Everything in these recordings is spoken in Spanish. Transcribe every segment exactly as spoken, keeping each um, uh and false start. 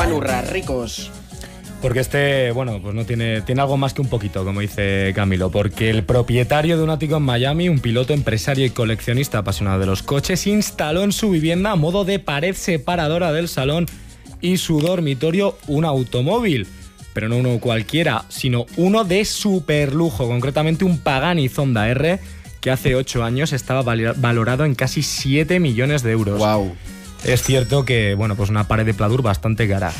Juan Urra, ricos. Porque este, bueno, pues no tiene, tiene algo más que un poquito, como dice Camilo, porque el propietario de un ático en Miami, un piloto, empresario y coleccionista apasionado de los coches, instaló en su vivienda a modo de pared separadora del salón y su dormitorio un automóvil. Pero no uno cualquiera, sino uno de superlujo, concretamente un Pagani Zonda R, que hace ocho años estaba valorado en casi siete millones de euros. Wow. Es cierto que, bueno, pues una pared de pladur bastante cara.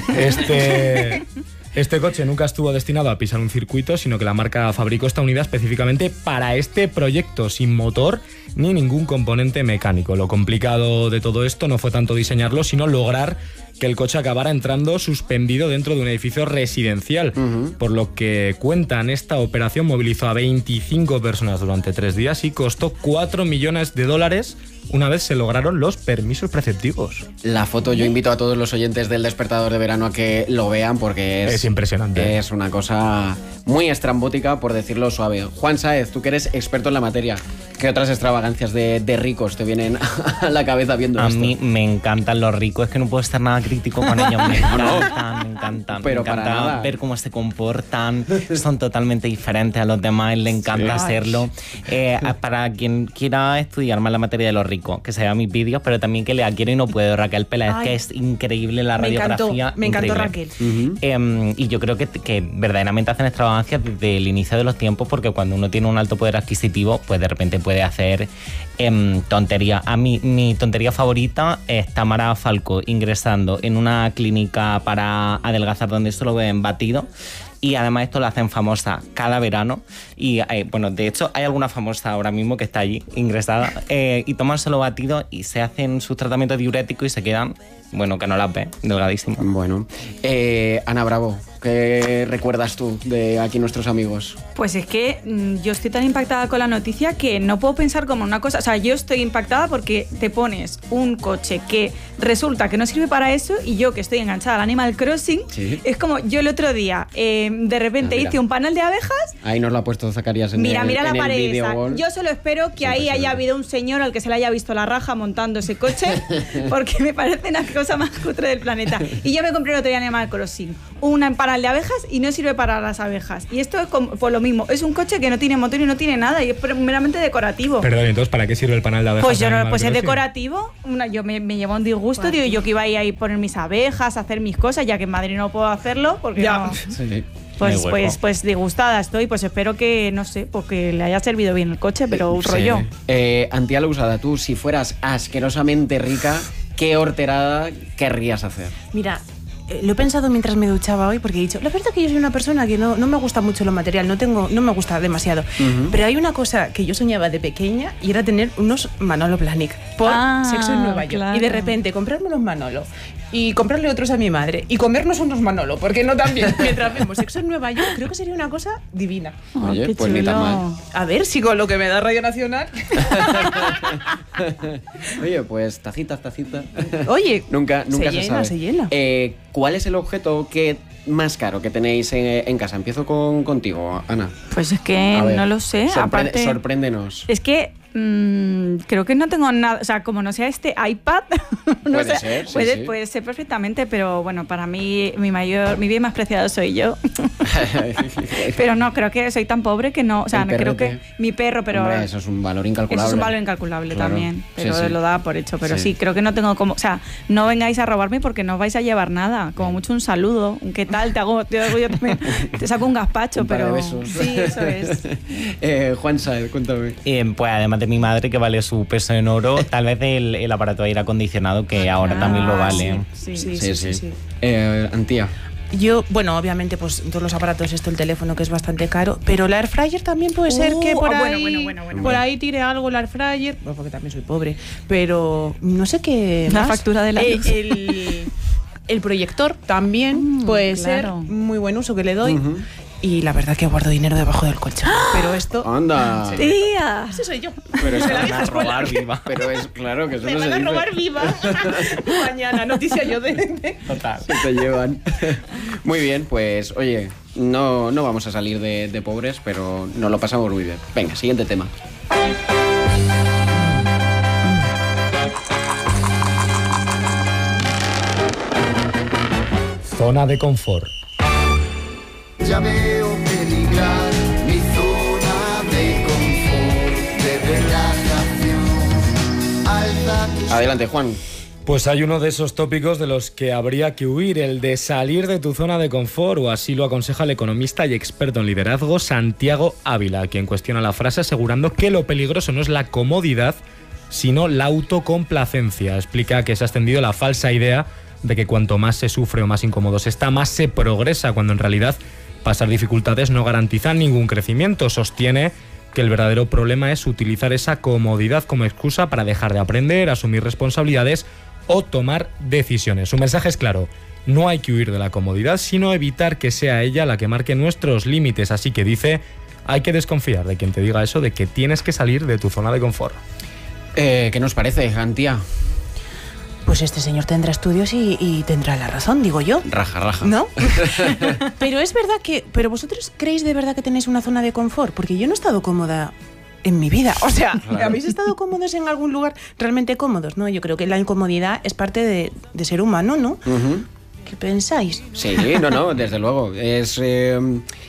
Este, este coche nunca estuvo destinado a pisar un circuito, sino que la marca fabricó está unida específicamente para este proyecto, sin motor ni ningún componente mecánico. Lo complicado de todo esto no fue tanto diseñarlo, sino lograr que el coche acabara entrando suspendido dentro de un edificio residencial. Uh-huh. Por lo que cuentan, esta operación movilizó a veinticinco personas durante tres días y costó cuatro millones de dólares una vez se lograron los permisos preceptivos. La foto, yo invito a todos los oyentes del Despertador de Verano a que lo vean porque es, es impresionante. Es una cosa muy estrambótica, por decirlo suave. Juan Sáez, tú que eres experto en la materia, ¿qué otras extravagancias de, de ricos te vienen a la cabeza viendo a esto? A mí me encantan los ricos, es que no puedo estar nada crítico con ellos. Me encantan, no, me encantan. Pero me encanta para nada. ver cómo se comportan, son totalmente diferentes a los demás, le encanta sí. serlo. Eh, para quien quiera estudiar más la materia de los ricos, que se vea mis vídeos, pero también que lea Quiero y no puedo, Raquel Peláez, Ay, que es increíble la me radiografía. Encantó, me encantó Raquel. Uh-huh. Eh, y yo creo que, que verdaderamente hacen extravagancias desde el inicio de los tiempos, porque cuando uno tiene un alto poder adquisitivo, pues de repente puede hacer eh, tonterías. A mí, mi tontería favorita es Tamara Falcó ingresando en una clínica para adelgazar donde solo ven batido. Y además esto lo hacen famosa cada verano. Y eh, bueno, de hecho hay alguna famosa ahora mismo que está allí ingresada eh, y toman solo batido y se hacen sus tratamientos diuréticos y se quedan, bueno, que no las ve, delgadísimas. Bueno, eh, Ana Bravo, ¿qué recuerdas tú de aquí nuestros amigos? Pues es que mmm, yo estoy tan impactada con la noticia que no puedo pensar como una cosa. O sea, yo estoy impactada porque te pones un coche que resulta que no sirve para eso y yo que estoy enganchada al Animal Crossing, ¿sí? Es como yo el otro día eh, de repente ah, hice un panel de abejas. Ahí nos lo ha puesto Zacarías en mira, el Mira, mira la pared esa. Wall. Yo solo espero que ahí haya habido un señor al que se le haya visto la raja montando ese coche porque me parece una cosa más cutre del planeta. Y yo me compré el otro día en Animal Crossing un panel de abejas y no sirve para las abejas. Y esto es como, por lo mismo, es un coche que no tiene motor y no tiene nada y es meramente decorativo. Perdón, entonces, ¿para qué sirve el panel de abejas? Pues yo no, pues es decorativo. Una, yo me, me llevo un disgusto, bueno. Digo, yo que iba a ir a poner mis abejas, a hacer mis cosas, ya que en Madrid no puedo hacerlo porque ya. No. Sí. Pues, pues, pues disgustada estoy, pues espero que, no sé, porque le haya servido bien el coche, pero un sí. rollo. Eh, Antiala Usada, tú, si fueras asquerosamente rica, ¿qué horterada querrías hacer? Mira, eh, lo he pensado mientras me duchaba hoy, porque he dicho, la verdad es que yo soy una persona que no, no me gusta mucho lo material, no tengo, no me gusta demasiado. Uh-huh. Pero hay una cosa que yo soñaba de pequeña y era tener unos Manolo Blahnik por ah, Sexo en Nueva York. Claro. Y de repente comprarme unos Manolo y comprarle otros a mi madre y comernos unos Manolo, porque no también. Mientras vemos Sexo en Nueva York, creo que sería una cosa divina. Oye, oh, pues chulo. Ni tan mal. A ver si con lo que me da Radio Nacional. Oye, pues tacitas, tacitas. Oye, nunca, nunca se, se llena, sabe. se llena. Eh, ¿Cuál es el objeto que más caro que tenéis en, en casa? Empiezo con, contigo, Ana. Pues es que ver, no lo sé. Sorpre- Aparte, sorpréndenos. Es que mmm, creo que no tengo nada, o sea, como no sea este iPad, no puede sé, ser, sí, puede, sí. puede ser perfectamente, pero bueno, para mí mi mayor, mi bien más preciado soy yo. Pero no, creo que soy tan pobre que no, o sea, no creo que mi perro, pero hombre, eso es un valor incalculable. Eso es un valor incalculable claro. también, pero sí, sí. lo da por hecho, pero sí. sí, creo que no tengo como, o sea, no vengáis a robarme porque no os vais a llevar nada, como mucho un saludo, un qué tal, te hago, te hago yo también, te saco un gazpacho, un pero par de besos. Sí, eso es. eh, Juan Saez, cuéntame. Eh, pues además de mi madre que vale su peso en oro, tal vez el, el aparato de aire acondicionado que ahora ah, también lo vale. Sí, sí, sí. sí, sí, sí, sí. Eh, Antía. Yo, bueno, obviamente, pues todos los aparatos, esto, el teléfono, que es bastante caro, pero la air fryer también puede ser uh, que por, oh, ahí, bueno, bueno, bueno, por bueno. ahí tire algo la air fryer, bueno, porque también soy pobre, pero no sé qué la más. factura de la luz. Eh, el, el proyector también mm, puede claro. ser muy buen uso que le doy. Uh-huh. Y la verdad que guardo dinero debajo del colchón. Pero esto... ¡Anda! Sí. ¡Tía! Ese soy yo. Pero se la van a robar viva. Pero es claro que eso me no se van dice. a robar viva. Mañana, noticia yo de... Total. Se te llevan. Muy bien, pues, oye, no, no vamos a salir de, de pobres, pero nos lo pasamos muy bien. Venga, siguiente tema. zona de confort. Ya veo peligrar mi zona de confort, de relajación. Alza tus... Adelante, Juan. Pues hay uno de esos tópicos de los que habría que huir, el de salir de tu zona de confort, o así lo aconseja el economista y experto en liderazgo Santiago Ávila, quien cuestiona la frase asegurando que lo peligroso no es la comodidad, sino la autocomplacencia. Explica que se ha extendido la falsa idea de que cuanto más se sufre o más incómodo se está, más se progresa, cuando en realidad pasar dificultades no garantiza ningún crecimiento. Sostiene que el verdadero problema es utilizar esa comodidad como excusa para dejar de aprender, asumir responsabilidades o tomar decisiones. Su mensaje es claro: no hay que huir de la comodidad, sino evitar que sea ella la que marque nuestros límites. Así que dice, hay que desconfiar de quien te diga eso, de que tienes que salir de tu zona de confort. Eh, ¿Qué nos parece, Antía? Pues este señor tendrá estudios y, y tendrá la razón, digo yo. Raja, raja. ¿No? Pero es verdad que... ¿Pero vosotros creéis de verdad que tenéis una zona de confort? Porque yo no he estado cómoda en mi vida. O sea, Claro. ¿habéis estado cómodos en algún lugar realmente cómodos? No, yo creo que la incomodidad es parte de, de ser humano, ¿no? Ujú. ¿Qué pensáis? Sí, no, no, desde luego. Es... eh,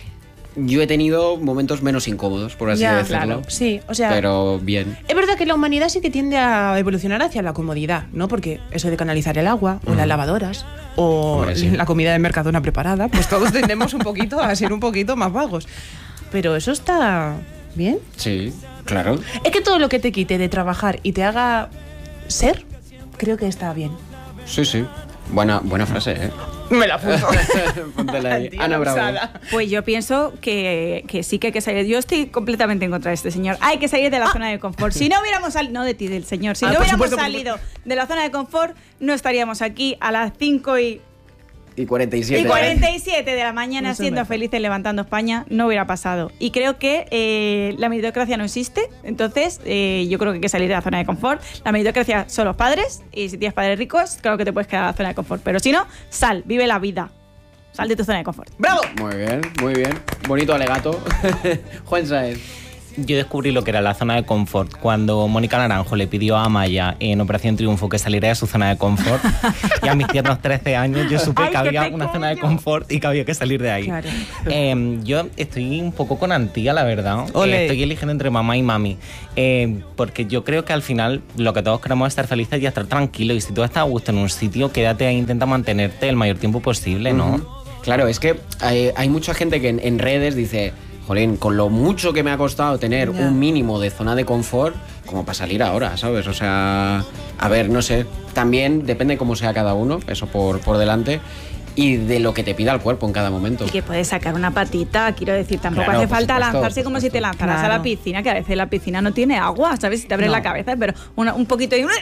yo he tenido momentos menos incómodos, por así Ya, decirlo. claro, sí, o sea... Pero bien. Es verdad que la humanidad sí que tiende a evolucionar hacia la comodidad, ¿no? Porque eso de canalizar el agua, o las lavadoras, o Hombre, sí. la comida de Mercadona preparada, pues todos tendemos un poquito a ser un poquito más vagos. Pero eso está bien. Sí, claro. Es que todo lo que te quite de trabajar y te haga ser, creo que está bien. Sí, sí. Buena, buena frase, ¿eh? Me la apunto. Póntela ahí. Tía, Ana Bravo. usada. Pues yo pienso que, que sí que hay que salir. Yo estoy completamente en contra de este señor. Hay que salir de la zona de confort. Si no hubiéramos salido, no de ti, del señor, si Ah, no por hubiéramos supuesto, por salido de la zona de confort, no estaríamos aquí a las cinco y, Y cuarenta y siete. y cuarenta y siete de la mañana Eso siendo me- felices levantando España. No hubiera pasado. Y creo que eh, la meritocracia no existe. Entonces, eh, yo creo que hay que salir de la zona de confort. La meritocracia son los padres. Y si tienes padres ricos, claro que te puedes quedar en la zona de confort. Pero si no, sal, vive la vida. Sal de tu zona de confort. ¡Bravo! Muy bien, muy bien. Bonito alegato. Juan Saez. Yo descubrí lo que era la zona de confort cuando Mónica Naranjo le pidió a Amaya en Operación Triunfo que saliera de su zona de confort. Y a mis tiernos trece años yo supe Ay, que qué había una zona de pequeño. confort y que había que salir de ahí. Claro. Eh, yo estoy un poco con Antía, la verdad. Ole. Eh, estoy eligiendo entre mamá y mami. Eh, porque yo creo que al final lo que todos queremos es estar felices y estar tranquilos. Y si tú estás a gusto en un sitio, quédate ahí e intenta mantenerte el mayor tiempo posible, ¿no? Ujú. Claro, es que hay, hay mucha gente que en, en redes dice, jolín, con lo mucho que me ha costado tener Ya. un mínimo de zona de confort, como para salir ahora, ¿sabes? O sea, a ver, no sé, también depende cómo sea cada uno, eso por, por delante, y de lo que te pida el cuerpo en cada momento. Y que puedes sacar una patita, quiero decir, tampoco Claro, hace por falta supuesto, lanzarse por como si te supuesto. lanzaras a la Claro. piscina, que a veces la piscina no tiene agua, ¿sabes? Si te abres No. la cabeza, pero una- un poquito y... ¡Uy!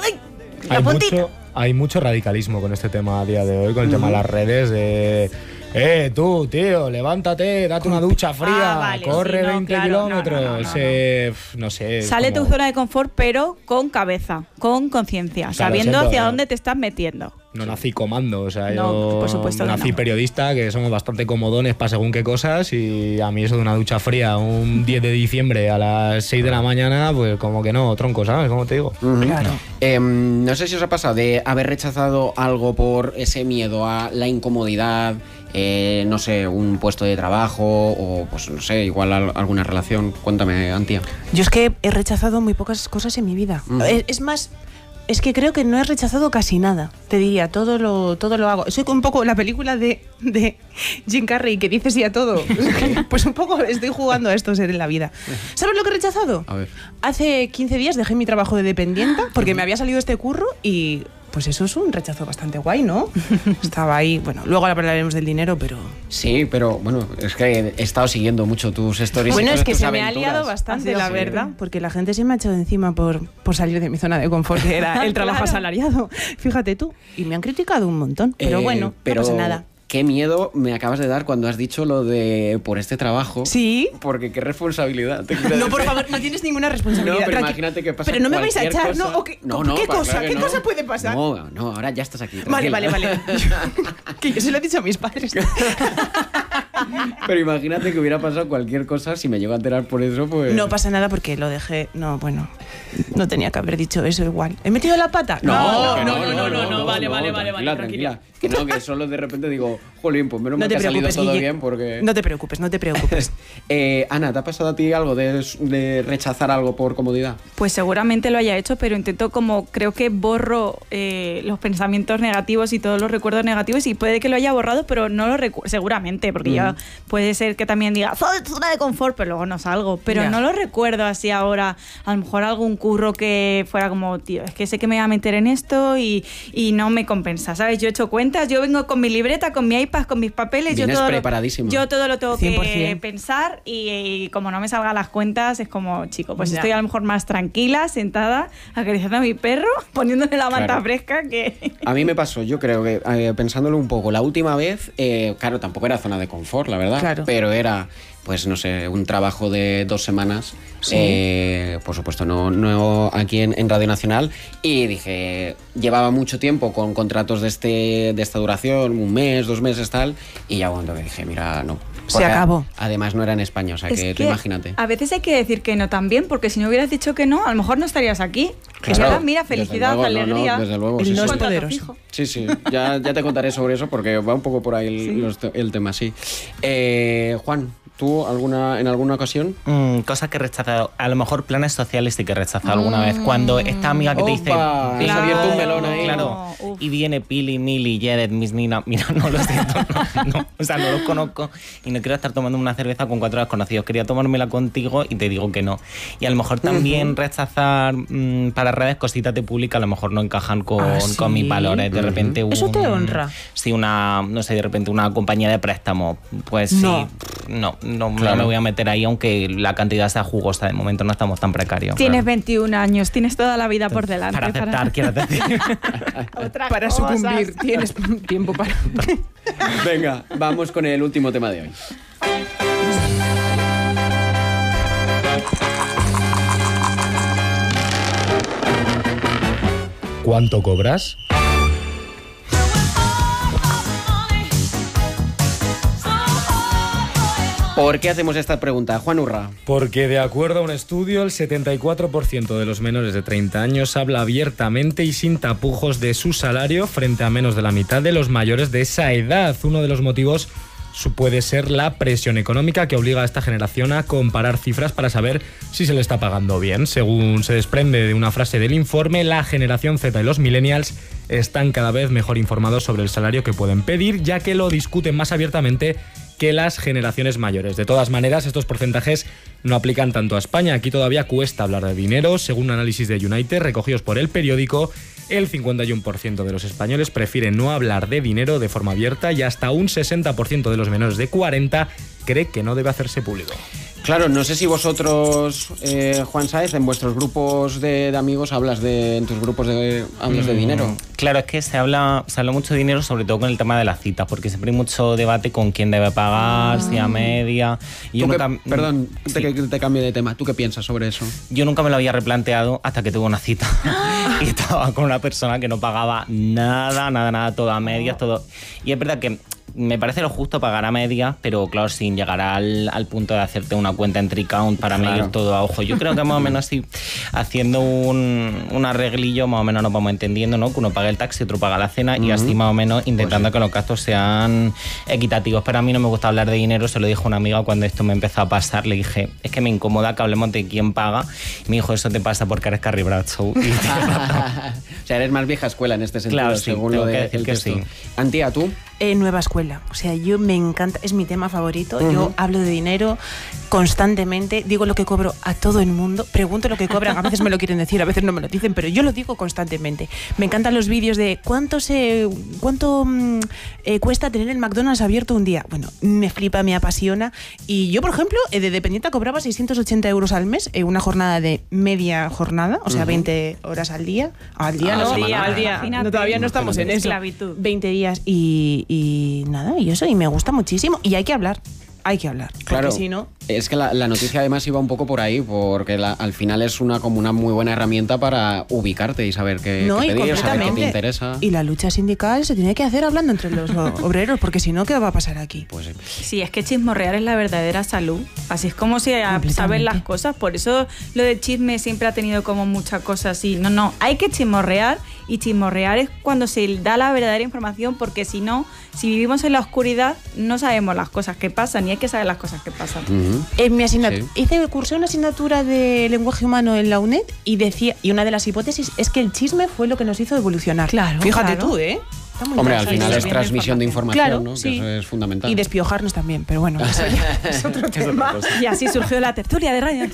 La Hay puntita. mucho, hay mucho radicalismo con este tema a día de hoy, con el tema de las redes de... Eh, tú, tío, levántate, date una ducha fría, Ah, vale, corre sí, no, veinte claro, no, no, kilómetros, no, no, no. eh, pf, no sé. Sale de como- tu zona de confort, pero con cabeza, con conciencia, Claro, sabiendo siempre, hacia ¿no? dónde te estás metiendo. No nací comando, o sea, No, yo por supuesto que nací no. periodista, que somos bastante comodones para según qué cosas, y a mí eso de una ducha fría un diez de diciembre a las seis de la mañana, pues como que no, tronco, ¿sabes? ¿Cómo te digo? Ujú. Claro. Em, no sé si os ha pasado de haber rechazado algo por ese miedo a la incomodidad, eh, no sé, un puesto de trabajo o, pues no sé, igual al- alguna relación. Cuéntame, Antía. Yo es que he rechazado muy pocas cosas en mi vida. Mm. Es, es más, es que creo que no he rechazado casi nada. Te diría, todo lo, todo lo hago. Soy un poco la película de, de Jim Carrey que dice sí a todo. Pues un poco estoy jugando a esto ser en la vida. ¿Sabes lo que he rechazado? A ver. Hace quince días dejé mi trabajo de dependienta porque me había salido este curro y... Pues eso es un rechazo bastante guay, ¿no? Estaba ahí, bueno, luego hablaremos del dinero, pero... Sí, pero bueno, es que he estado siguiendo mucho tus stories. y Bueno, todas es que tus se me ha aventuras. liado bastante, Ha sido la así. verdad, porque la gente se me ha echado encima por, por salir de mi zona de confort, que era el trabajo Claro. asalariado. Fíjate tú. Y me han criticado un montón, pero Eh, bueno, pero no pasa nada. Qué miedo me acabas de dar cuando has dicho lo de por este trabajo. Sí. Porque qué responsabilidad. te quiero No, por decir. favor, no tienes ninguna responsabilidad. No, pero tranqui- imagínate que pasa Pero no me vais a cualquier echar, cosa. ¿no? ¿O qué, No, no, ¿qué para- cosa? claro que ¿Qué no. cosa puede pasar? No, no, ahora ya estás aquí. Vale, tranquila. vale, vale. Que yo se lo he dicho a mis padres. Pero imagínate que hubiera pasado cualquier cosa, si me llego a enterar por eso, pues... No pasa nada porque lo dejé. No, bueno. No tenía que haber dicho eso igual. ¿He metido la pata? No, no, no, no, no, no, no, vale, vale, vale, tranquila, vale, tranquila. Que no, que solo de repente digo, jolín, pues menos mal No que te ha salido preocupes, todo Guille. bien porque... No te preocupes, no te preocupes. eh, Ana, ¿te ha pasado a ti algo de, de rechazar algo por comodidad? Pues seguramente lo haya hecho, pero intento como, creo que borro eh, los pensamientos negativos y todos los recuerdos negativos y puede que lo haya borrado, pero no lo recuerdo, seguramente, porque Mm. ya puede ser que también diga, "Zona- zona de confort", pero luego no salgo, pero Ya. no lo recuerdo así ahora, a lo mejor algún curro que fuera como, tío, es que sé que me voy a meter en esto y, y no me compensa, ¿sabes? Yo he hecho cuentas, yo vengo con mi libreta, con mi iPad, con mis papeles, yo Vienes todo, lo, preparadísima. yo todo lo tengo cien por que ciento. pensar y, y como no me salgan las cuentas, es como, chico, pues Ya. estoy a lo mejor más tranquila, sentada, acariciando a mi perro, poniéndole la manta Claro. fresca que... A mí me pasó, yo creo que eh, pensándolo un poco, la última vez, eh, claro, tampoco era zona de confort, la verdad, Claro. pero era, pues no sé, un trabajo de dos semanas, Sí. eh, por supuesto, no, no aquí en, en Radio Nacional, y dije, llevaba mucho tiempo con contratos de, este, de esta duración, un mes, dos meses, tal, y ya cuando me dije, mira, no. Se Porque acabó. Además no era en España, o sea, Es que, tú que imagínate. a veces hay que decir que no también, porque si no hubieras dicho que no, a lo mejor no estarías aquí. Que Claro, ahora, mira, desde felicidad, luego, no, no, alegría. desde luego, El sí, no sí. es Contrato poderoso. fijo. Sí, sí, ya, ya te contaré sobre eso porque va un poco por ahí el, Sí. los te- el tema, sí. Eh, Juan, ¿tú alguna, en alguna ocasión? Mm, cosas que he rechazado. A lo mejor planes sociales sí que he rechazado alguna vez. Cuando esta amiga que te dice. Opa, "Vengo", has abierto un melón ahí. Claro. Uf. Y viene Pili, Mili, Jared, Miss Nina. Mira, no lo siento. No, no. O sea, no los conozco y no quiero estar tomando una cerveza con cuatro desconocidos. Quería tomármela contigo y te digo que no. Y a lo mejor también rechazar mm, para redes cositas de pública a lo mejor no encajan con, Ah, ¿sí? con mis valores. De repente. Eso un- te honra. Sí, una, no sé, de repente una compañía de préstamo. Pues No. sí. No, no, Claro. no me voy a meter ahí, aunque la cantidad sea jugosa. De momento no estamos tan precarios. Tienes veintiún años, tienes toda la vida por delante. Para aceptar, quiero decir. Otras Para cosas. sucumbir, tienes tiempo para... Venga, vamos con el último tema de hoy. ¿Cuánto cobras? ¿Por qué hacemos esta pregunta? Juan Urra. Porque de acuerdo a un estudio, el setenta y cuatro por ciento de los menores de treinta años habla abiertamente y sin tapujos de su salario frente a menos de la mitad de los mayores de esa edad. Uno de los motivos su- puede ser la presión económica que obliga a esta generación a comparar cifras para saber si se le está pagando bien. Según se desprende de una frase del informe, la generación Z y los millennials están cada vez mejor informados sobre el salario que pueden pedir, ya que lo discuten más abiertamente que las generaciones mayores. De todas maneras, estos porcentajes no aplican tanto a España. Aquí todavía cuesta hablar de dinero. Según un análisis de United recogidos por el periódico, el cincuenta y uno por ciento de los españoles prefieren no hablar de dinero de forma abierta y hasta un sesenta por ciento de los menores de cuarenta cree que no debe hacerse público. Claro, no sé si vosotros, eh, Juan Sáez, en vuestros grupos de, de amigos hablas de, en tus grupos de, hablas de dinero. Claro, es que se habla, se habla mucho de dinero, sobre todo con el tema de las citas, porque siempre hay mucho debate con quién debe pagar, si a media. Y Tú yo qué- nunca- perdón, sí. te, que te cambie de tema. ¿Tú qué piensas sobre eso? Yo nunca me lo había replanteado hasta que tuve una cita. Y estaba con una persona que no pagaba nada, nada, nada, todo a medias, todo. Y es verdad que me parece lo justo pagar a medias, pero claro, sin llegar al, al punto de hacerte una cuenta en Tricount para Claro. medir todo a ojo. Yo creo que más o menos así, haciendo un, un arreglillo, más o menos nos vamos entendiendo, ¿no? Que uno paga el taxi, otro paga la cena y así más o menos intentando que los gastos sean equitativos. Pero a mí no me gusta hablar de dinero, se lo dijo una amiga cuando esto me empezó a pasar. Le dije, es que me incomoda que hablemos de quién paga. Y me dijo, eso te pasa porque eres Carrie Bradshaw. Y O sea, eres más vieja escuela en este sentido, Claro, sí, según tengo lo que de decir el que texto. sí. Antía, ¿tú? Eh, nueva escuela. O sea, yo me encanta, es mi tema favorito. Yo hablo de dinero constantemente, digo lo que cobro a todo el mundo, pregunto lo que cobran, a veces me lo quieren decir, a veces no me lo dicen, pero yo lo digo constantemente. Me encantan los vídeos de cuánto se cuánto mm, eh, cuesta tener el McDonald's abierto un día. Bueno, me flipa, me apasiona. Y yo, por ejemplo, eh, de dependiente cobraba seiscientos ochenta euros al mes, eh, una jornada de media jornada, o sea, veinte horas al día. Al día, A la no, semana. al día. Imagínate. No, todavía no estamos en eso. Esclavitud. veinte días y, y nada, y eso, y me gusta muchísimo. Y hay que hablar. hay que hablar. Porque Claro, si no... es que la, la noticia además iba un poco por ahí, porque la- al final es una como una muy buena herramienta para ubicarte y saber qué, No, qué y pedir, saber qué te completamente. interesa. Y la lucha sindical se tiene que hacer hablando entre los obreros, porque si no, ¿qué va a pasar aquí? Pues sí. Sí, es que chismorrear es la verdadera salud. Así es como se Completamente. saben las cosas. Por eso lo del chisme siempre ha tenido como muchas cosas así. No, no, hay que chismorrear, y chismorrear es cuando se da la verdadera información, porque si no, si vivimos en la oscuridad, no sabemos las cosas que pasan, y hay que saber las cosas que pasan. Ujú. En mi asignatura, Sí. hice cursé una asignatura de lenguaje humano en la UNED y decía, y una de las hipótesis es que el chisme fue lo que nos hizo evolucionar. Claro, Fíjate claro. tú, ¿eh? Está muy Hombre, al interesante. final es bien la transmisión de información, Claro, ¿no? sí. Que eso es fundamental. Y despiojarnos también, pero bueno, eso ya es otro tema. Y así surgió la tertulia de radio.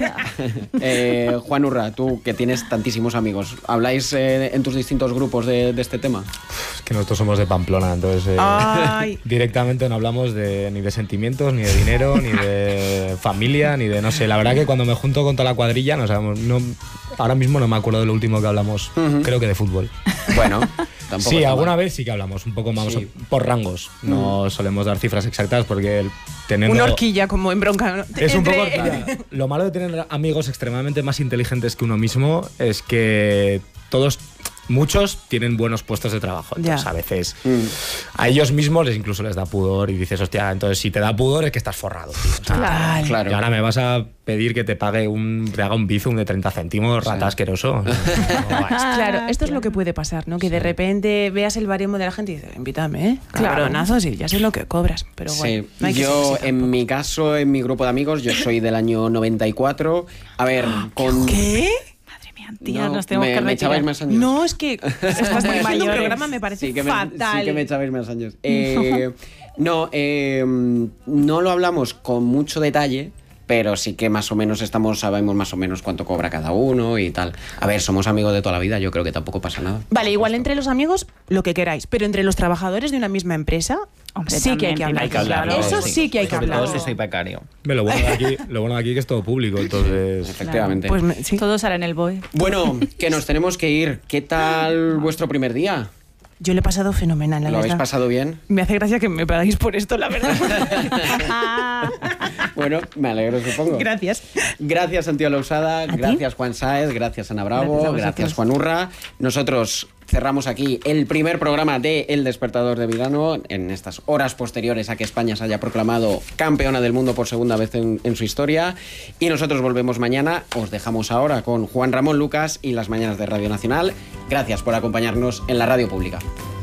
Eh, Juan Urra, tú que tienes tantísimos amigos, ¿habláis eh, en tus distintos grupos de, de este tema? Es que nosotros somos de Pamplona, entonces eh, Ay. directamente no hablamos de, ni de sentimientos, ni de dinero, ni de familia, ni de no sé. La verdad que cuando me junto con toda la cuadrilla, no sabemos, no, ahora mismo no me acuerdo de lo último que hablamos, Ujú. creo que de fútbol. Bueno, tampoco Sí, está alguna mal. vez sí que hablamos, un poco más Sí. por rangos. No solemos dar cifras exactas porque el- teniendo... Una horquilla como en bronca. ¿no? Es un poco. Entre- Lo malo de tener amigos extremadamente más inteligentes que uno mismo es que todos, muchos tienen buenos puestos de trabajo. Entonces, Ya. a veces Mm. a ellos mismos les incluso les da pudor y dices, hostia, entonces si te da pudor es que estás forrado, tío. O sea, Total. Claro. Y ahora me vas a pedir que te pague un, te haga un bizum de treinta céntimos, rata asqueroso. No, no va esto. Claro, esto es lo que puede pasar, ¿no? Que de repente veas el baremo de la gente y dices, invítame, ¿eh? Claro. Cabronazos, y ya sé lo que cobras. Pero bueno, Sí, no hay que ser yo así en tampoco. mi caso, en mi grupo de amigos, yo soy del año noventa y cuatro. A ver, con... ¿Qué? Madre mía, tía, No, nos tenemos me, que me echabais retirar. más años. No, es que estás muy dirigiendo un mayores. programa, me parece sí que me, fatal. Sí que me echabais más años. Eh, no, eh, no lo hablamos con mucho detalle, pero sí que más o menos estamos, sabemos más o menos cuánto cobra cada uno y tal. A ver, somos amigos de toda la vida, yo creo que tampoco pasa nada. Vale, igual entre los amigos lo que queráis, pero entre los trabajadores de una misma empresa Hombre, sí que hay que también hablar. Hay que hablarlo. Eso sí que hay que Sobre hablar. todo si soy becario. Lo bueno de aquí, lo bueno de aquí es que es todo público, entonces. Efectivamente. Pues me- sí. Todo sale en el B O E. Bueno, que nos tenemos que ir. ¿Qué tal vuestro primer día? Yo le he pasado fenomenal, la ¿Lo habéis verdad. pasado bien? Me hace gracia que me pagáis por esto, la verdad. Bueno, me alegro, supongo. Gracias. Gracias, Santiago Lausada. ti. Gracias, Juan Sáez. Gracias, Ana Bravo. Gracias a Gracias, vosotros. Juan Urra. Nosotros cerramos aquí el primer programa de El Despertador de Verano en estas horas posteriores a que España se haya proclamado campeona del mundo por segunda vez en, en su historia. Y nosotros volvemos mañana. Os dejamos ahora con Juan Ramón Lucas y las mañanas de Radio Nacional. Gracias por acompañarnos en la radio pública.